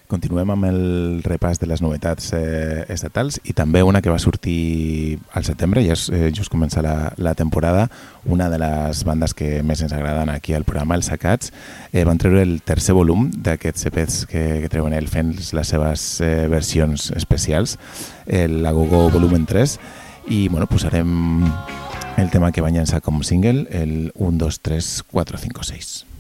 Continuem amb el repàs de les novetats estatals i també una que va sortir al setembre, ja és just començar la temporada, una de les bandes que més ens agraden aquí al programa, els Sacats, van treure el tercer volum d'aquests EPs que treuen ells fent les seves versions especials, l'Agogo volumen 3, i bueno, posarem el tema que van llançar com single, el 1, 2, 3, 4, 5, 6.